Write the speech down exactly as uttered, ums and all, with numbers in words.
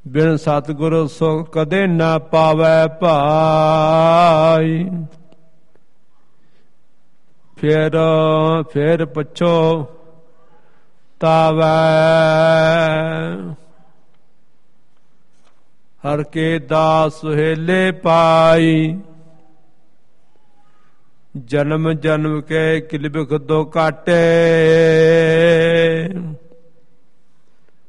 ਬਿਨ ਸਤਿਗੁਰ ਸੁਖ ਕਦੇ ਨਾ ਪਾਵੈ ਭਾਈ। ਫਿਰ ਫਿਰ ਪੁੱਛੋ ਤਾਵੈ ਹਰ ਕੇ ਦਾਸ ਸੁਹੇਲੇ ਪਾਈ। ਜਨਮ ਜਨਮ ਕੇ ਕਿਲ ਬਿਖ ਦੋ ਕਾਟੇ